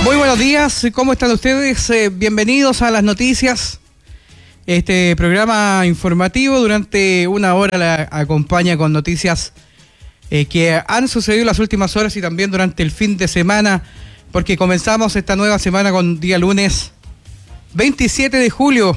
Muy buenos días, ¿cómo están ustedes? Bienvenidos a las noticias. Este programa informativo durante una hora la acompaña con noticias que han sucedido en las últimas horas y también durante el fin de semana, porque comenzamos esta nueva semana con día lunes 27 de julio.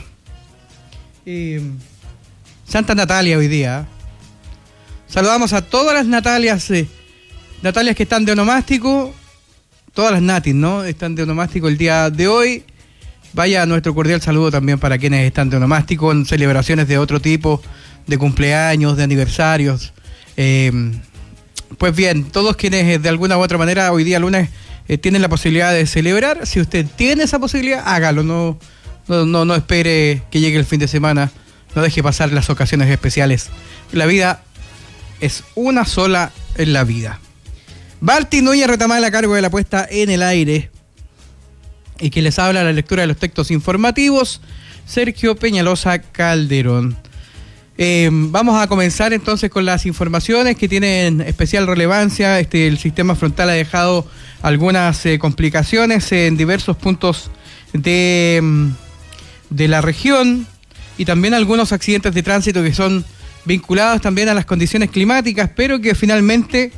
Santa Natalia hoy día. Saludamos a todas las Natalias, Natalias que están de onomástico. Todas las natis, ¿no? Están de onomástico el día de hoy. Vaya nuestro cordial saludo también para quienes están de onomástico en celebraciones de otro tipo, de cumpleaños, de aniversarios. Pues bien, todos quienes de alguna u otra manera hoy día lunes tienen la posibilidad de celebrar. Si usted tiene esa posibilidad, hágalo. No espere que llegue el fin de semana. No deje pasar las ocasiones especiales. La vida es una sola en la vida. Balti Núñez Retamal a cargo de la puesta en el aire y que les habla la lectura de los textos informativos, Sergio Peñalosa Calderón. Vamos a comenzar entonces con las informaciones que tienen especial relevancia. El sistema frontal ha dejado algunas complicaciones en diversos puntos de la región y también algunos accidentes de tránsito que son vinculados también a las condiciones climáticas, pero que finalmente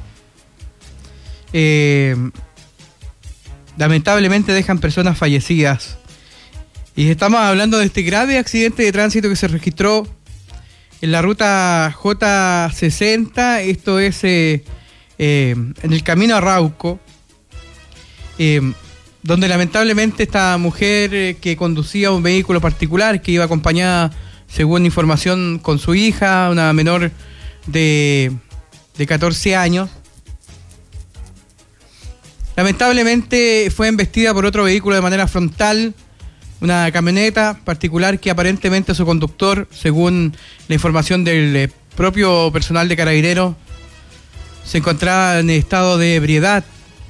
lamentablemente dejan personas fallecidas. Y estamos hablando de este grave accidente de tránsito que se registró en la ruta J60, esto es en el camino a Rauco, donde lamentablemente esta mujer que conducía un vehículo particular, que iba acompañada, según información, con su hija, una menor de 14 años, lamentablemente fue embestida por otro vehículo de manera frontal, una camioneta particular que aparentemente su conductor, según la información del propio personal de Carabineros, se encontraba en estado de ebriedad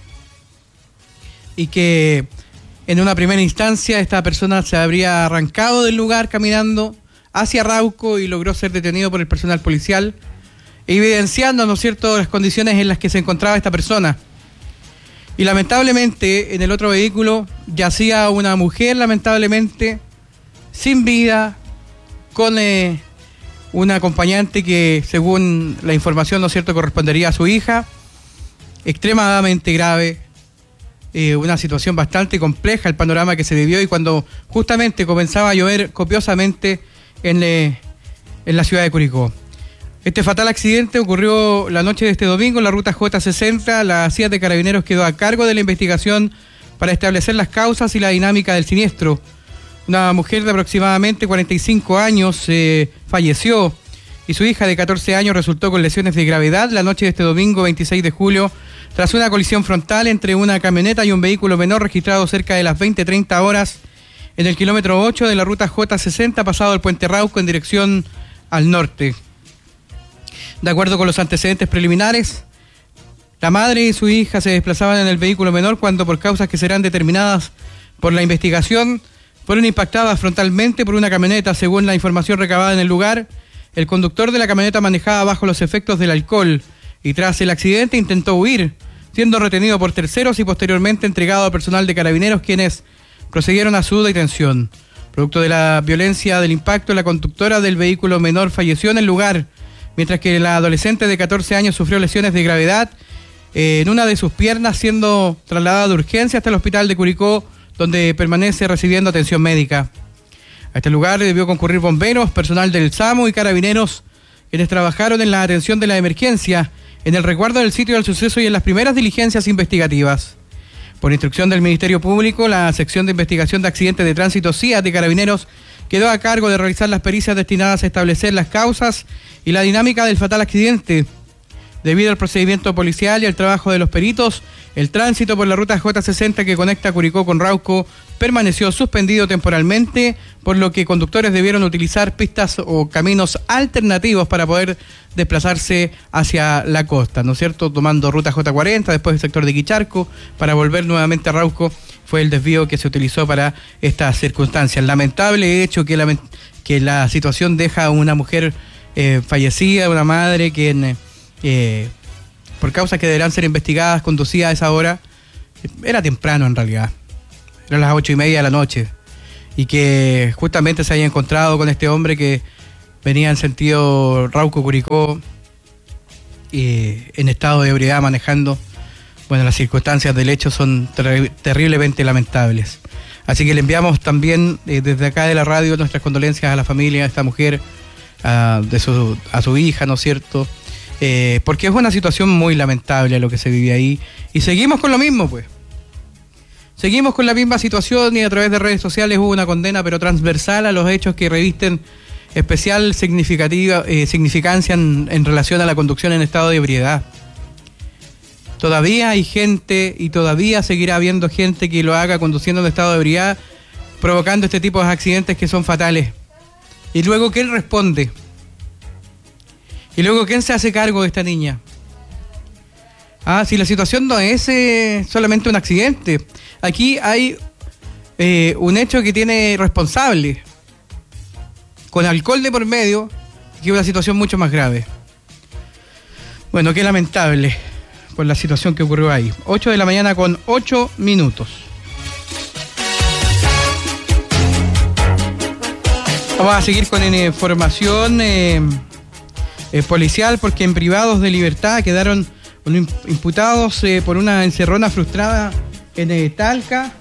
y que en una primera instancia esta persona se habría arrancado del lugar caminando hacia Rauco y logró ser detenido por el personal policial, evidenciando, ¿no es cierto?, las condiciones en las que se encontraba esta persona. Y lamentablemente en el otro vehículo yacía una mujer, lamentablemente, sin vida, con una acompañante que, según la información, ¿no es cierto?, correspondería a su hija, extremadamente grave, una situación bastante compleja el panorama que se vivió y cuando justamente comenzaba a llover copiosamente en la ciudad de Curicó. Este fatal accidente ocurrió la noche de este domingo en la ruta J60. La CIA de Carabineros quedó a cargo de la investigación para establecer las causas y la dinámica del siniestro. Una mujer de aproximadamente 45 años falleció y su hija de 14 años resultó con lesiones de gravedad la noche de este domingo 26 de julio tras una colisión frontal entre una camioneta y un vehículo menor registrado cerca de las 20:30 horas en el kilómetro 8 de la ruta J60 pasado el puente Rauco en dirección al norte. De acuerdo con los antecedentes preliminares, la madre y su hija se desplazaban en el vehículo menor cuando, por causas que serán determinadas por la investigación, fueron impactadas frontalmente por una camioneta. Según la información recabada en el lugar, el conductor de la camioneta manejaba bajo los efectos del alcohol y tras el accidente intentó huir, siendo retenido por terceros y posteriormente entregado al personal de Carabineros, quienes procedieron a su detención. Producto de la violencia del impacto, la conductora del vehículo menor falleció en el lugar, mientras que la adolescente de 14 años sufrió lesiones de gravedad en una de sus piernas, siendo trasladada de urgencia hasta el hospital de Curicó, donde permanece recibiendo atención médica. A este lugar debió concurrir bomberos, personal del SAMU y Carabineros, quienes trabajaron en la atención de la emergencia, en el resguardo del sitio del suceso y en las primeras diligencias investigativas. Por instrucción del Ministerio Público, la sección de investigación de accidentes de tránsito CIA de Carabineros quedó a cargo de realizar las pericias destinadas a establecer las causas y la dinámica del fatal accidente. Debido al procedimiento policial y al trabajo de los peritos, el tránsito por la ruta J60 que conecta Curicó con Rauco permaneció suspendido temporalmente, por lo que conductores debieron utilizar pistas o caminos alternativos para poder desplazarse hacia la costa, ¿no es cierto? Tomando ruta J40, después el sector de Quicharco, para volver nuevamente a Rauco, fue el desvío que se utilizó para estas circunstancias. Lamentable hecho que la situación deja a una mujer fallecida, una madre que por causas que deberán ser investigadas, conducida a esa hora. Era temprano en realidad. eran las 8:30 de la noche, y que justamente se haya encontrado con este hombre que venía en sentido Rauco-Curicó en estado de ebriedad manejando. Bueno, las circunstancias del hecho son terriblemente lamentables. Así que le enviamos también desde acá de la radio nuestras condolencias a la familia de esta mujer, a su hija, ¿no es cierto? Porque es una situación muy lamentable lo que se vive ahí. Y seguimos con lo mismo, pues. Seguimos con la misma situación y a través de redes sociales hubo una condena, pero transversal a los hechos que revisten especial significancia en relación a la conducción en estado de ebriedad. Todavía hay gente y todavía seguirá habiendo gente que lo haga conduciendo en estado de ebriedad, provocando este tipo de accidentes que son fatales. Y luego, ¿quién responde? Y luego, ¿quién se hace cargo de esta niña? Si la situación no es solamente un accidente. Aquí hay un hecho que tiene responsable, con alcohol de por medio, que es una situación mucho más grave. Bueno, qué lamentable por la situación que ocurrió ahí. 8 de la mañana con 8 minutos. Vamos a seguir con información policial, porque en privados de libertad quedaron imputados por una encerrona frustrada en Talca,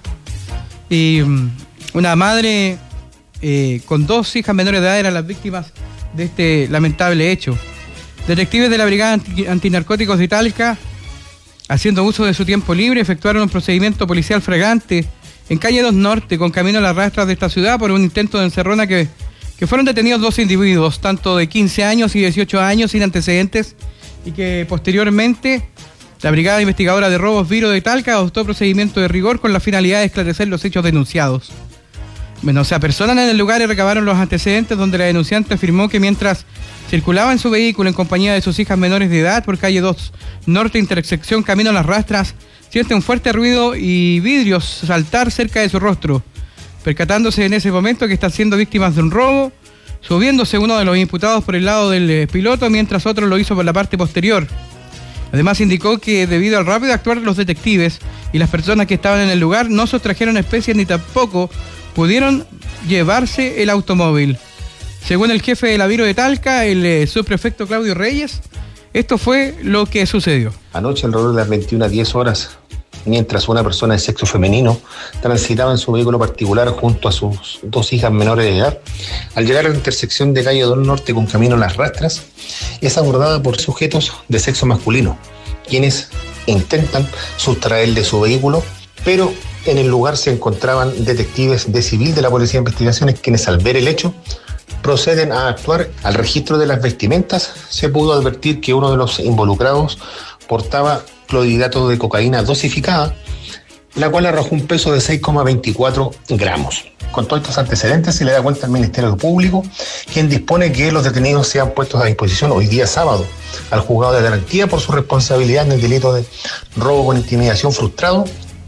y una madre con 2 hijas menores de edad eran las víctimas de este lamentable hecho. Detectives de la Brigada Antinarcóticos de Talca, haciendo uso de su tiempo libre, efectuaron un procedimiento policial flagrante en calle 2 Norte, con camino a las rastras de esta ciudad, por un intento de encerrona que fueron detenidos 2 individuos, tanto de 15 años y 18 años sin antecedentes, y que posteriormente la Brigada Investigadora de Robos Viro de Talca adoptó procedimiento de rigor con la finalidad de esclarecer los hechos denunciados. Bueno, se apersonan en el lugar y recabaron los antecedentes, donde la denunciante afirmó que mientras circulaba en su vehículo en compañía de sus hijas menores de edad por calle 2 Norte, intersección Camino a las Rastras, siente un fuerte ruido y vidrios saltar cerca de su rostro, percatándose en ese momento que están siendo víctimas de un robo, subiéndose uno de los imputados por el lado del piloto, mientras otro lo hizo por la parte posterior. Además indicó que debido al rápido actuar de los detectives y las personas que estaban en el lugar, no sustrajeron especies ni tampoco pudieron llevarse el automóvil. Según el jefe de la Viro de Talca, el subprefecto Claudio Reyes, esto fue lo que sucedió. Anoche, alrededor de las 21:10, mientras una persona de sexo femenino transitaba en su vehículo particular junto a sus 2 hijas menores de edad, al llegar a la intersección de calle 2 Norte con camino a las Rastras, es abordada por sujetos de sexo masculino, quienes intentan sustraer de su vehículo, pero en el lugar se encontraban detectives de civil de la Policía de Investigaciones, quienes al ver el hecho proceden a actuar. Al registro de las vestimentas se pudo advertir que uno de los involucrados portaba clorhidrato de cocaína dosificada, la cual arrojó un peso de 6,24 gramos. Con todos estos antecedentes se le da cuenta al Ministerio Público, quien dispone que los detenidos sean puestos a disposición hoy día sábado al juzgado de garantía por su responsabilidad en el delito de robo con intimidación frustrado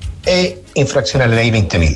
e infracción a la ley 20.000.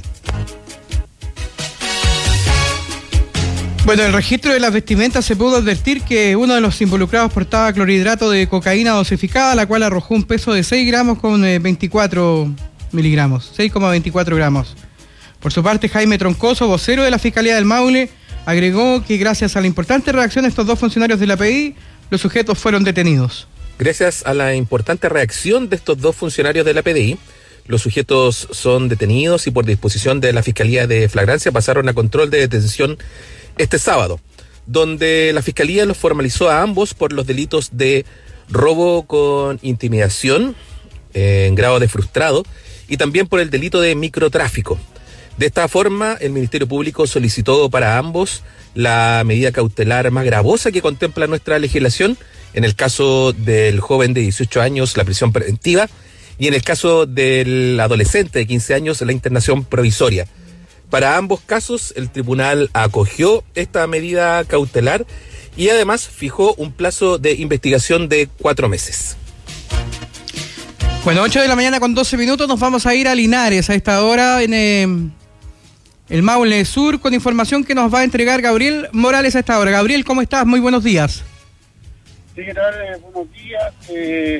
Bueno, en el registro de las vestimentas se pudo advertir que uno de los involucrados portaba clorhidrato de cocaína dosificada, la cual arrojó un peso de 6 gramos con 24 miligramos, 6,24 gramos. Por su parte, Jaime Troncoso, vocero de la Fiscalía del Maule, agregó que gracias a la importante reacción de estos 2 funcionarios de la PDI, los sujetos fueron detenidos. Gracias a la importante reacción de estos 2 funcionarios de la PDI, los sujetos son detenidos y por disposición de la Fiscalía de Flagrancia pasaron a control de detención este sábado, donde la Fiscalía los formalizó a ambos por los delitos de robo con intimidación en grado de frustrado y también por el delito de microtráfico. De esta forma, el Ministerio Público solicitó para ambos la medida cautelar más gravosa que contempla nuestra legislación, en el caso del joven de 18 años, la prisión preventiva, y en el caso del adolescente de 15 años, la internación provisoria. Para ambos casos, el tribunal acogió esta medida cautelar y además fijó un plazo de investigación de 4 meses. Bueno, 8 de la mañana con 12 minutos, nos vamos a ir a Linares a esta hora en el Maule Sur, con información que nos va a entregar Gabriel Morales a esta hora. Gabriel, ¿cómo estás? Muy buenos días. Sí, ¿qué tal? Buenos días.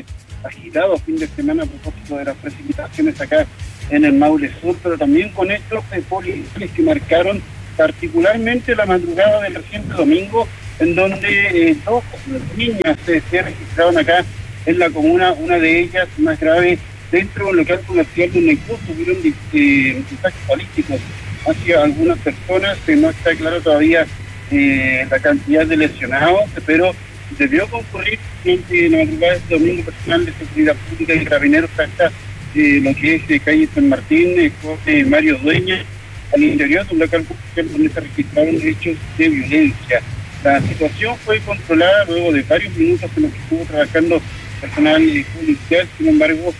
agitado fin de semana a propósito de las precipitaciones acá en el Maule Sur, pero también con estos policiales que marcaron particularmente la madrugada del reciente domingo, en donde dos niñas se registraron acá en la comuna, una de ellas más grave dentro de un local comercial donde incluso hubieron mensajes políticos hacia algunas personas. No está claro todavía la cantidad de lesionados, pero debió concurrir en la madrugada de este domingo personal de seguridad pública y carabineros hasta lo que es calle San Martín, Mario Dueña, al interior de un local comercial donde se registraron hechos de violencia. La situación fue controlada luego de varios minutos en los que estuvo trabajando personal policial. Sin embargo,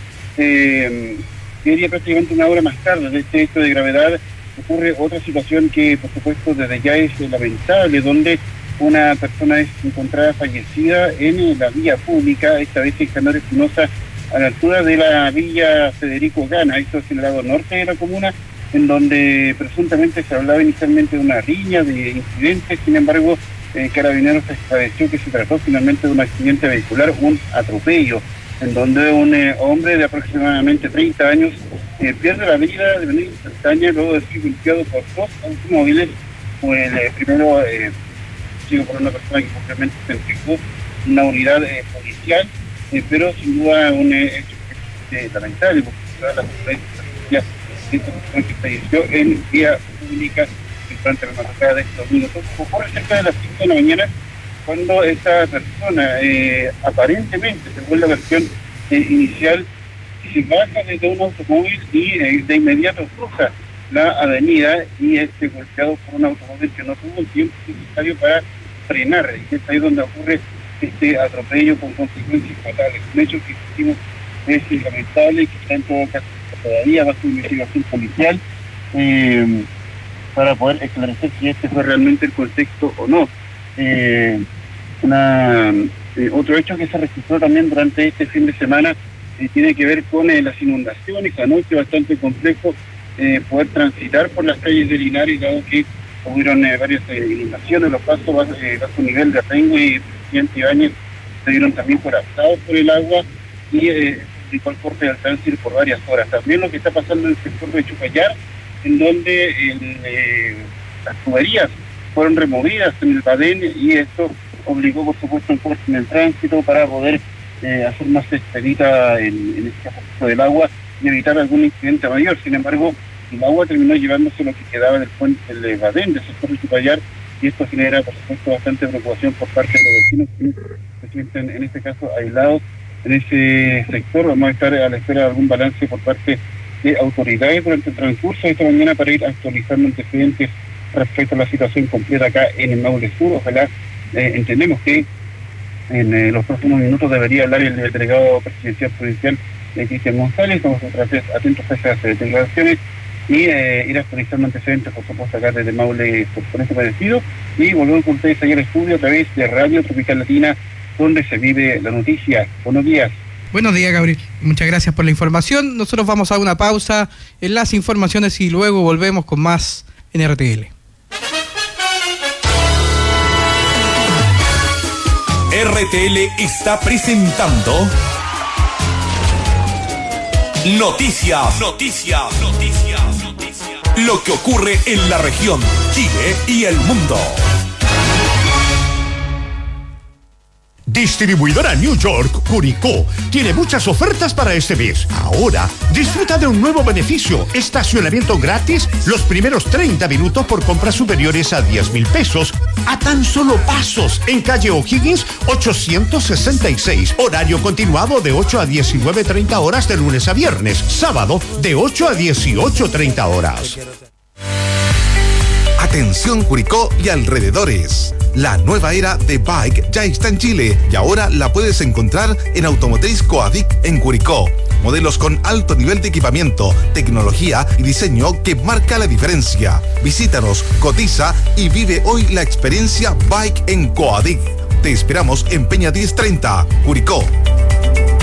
sería prácticamente una hora más tarde de este hecho de gravedad ocurre otra situación que, por supuesto, desde ya es lamentable, donde una persona es encontrada fallecida en la vía pública, esta vez en Canor Espinosa, a la altura de la Villa Federico Gana, esto es en el lado norte de la comuna, en donde presuntamente se hablaba inicialmente de una riña, de incidentes. Sin embargo, Carabineros esclareció que se trató finalmente de un accidente vehicular, un atropello, en donde un hombre de aproximadamente 30 años pierde la vida de manera instantánea luego de ser golpeado por dos automóviles. Por el primero, sigo por una persona que posteriormente se entregó una unidad policial, pero sin duda un hecho lamentable, porque todas las autoridades que falleció en vía pública durante la madrugada de este domingo. Entonces, ocurre cerca de las 5 de la mañana cuando esta persona, aparentemente, según la versión inicial, se baja desde un automóvil y de inmediato cruza la avenida y es golpeado por un automóvil que no tuvo el tiempo necesario para frenar. Y es ahí donde ocurre este atropello con consecuencias fatales. Un hecho que decimos es lamentable y que está en todo caso todavía bajo investigación policial para poder esclarecer si este fue realmente el contexto o no. Otro hecho que se registró también durante este fin de semana tiene que ver con las inundaciones. Anoche bastante complejo poder transitar por las calles de Linares, dado que hubieron varias inundaciones. Los pasos bajo nivel de Rengo y Presidente Ibáñez se vieron también colapsados por el agua y implicó el corte del tránsito por varias horas. También lo que está pasando en el sector de Chupayar, en donde las tuberías fueron removidas en el Badén y esto obligó, por supuesto, un corte en el tránsito para poder hacer más expedita en este aspecto del agua y evitar algún incidente mayor. Sin embargo, el agua terminó llevándose lo que quedaba del puente del Badén, del sector de Chupayar, y esto genera, por supuesto, bastante preocupación por parte de los vecinos que se sienten, en este caso, aislados en ese sector. Vamos a estar a la espera de algún balance por parte de autoridades durante el transcurso de esta mañana para ir actualizando antecedentes respecto a la situación completa acá en el Maule Sur. Ojalá, entendemos que en los próximos minutos debería hablar el delegado presidencial provincial Cristian González. Vamos a estar atentos a esas declaraciones y ir actualizando antecedentes, por supuesto, acá desde Maule por este parecido. Y volvemos con ustedes allá al estudio a través de Radio Tropical Latina, donde se vive la noticia. Buenos días. Buenos días, Gabriel. Muchas gracias por la información. Nosotros vamos a una pausa en las informaciones y luego volvemos con más en RTL. RTL está presentando Noticias. Lo que ocurre en la región, Chile y el mundo. Distribuidora New York, Curicó, tiene muchas ofertas para este mes. Ahora, disfruta de un nuevo beneficio: estacionamiento gratis los primeros 30 minutos por compras superiores a 10,000 pesos, a tan solo pasos, en calle O'Higgins 866. Horario continuado de 8 a 19:30 horas de lunes a viernes. Sábado, de 8 a 18:30 horas. Atención Curicó y alrededores. La nueva era de Bike ya está en Chile y ahora la puedes encontrar en Automotriz Coadic en Curicó. Modelos con alto nivel de equipamiento, tecnología y diseño que marca la diferencia. Visítanos, cotiza y vive hoy la experiencia Bike en Coadic. Te esperamos en Peña 1030, Curicó.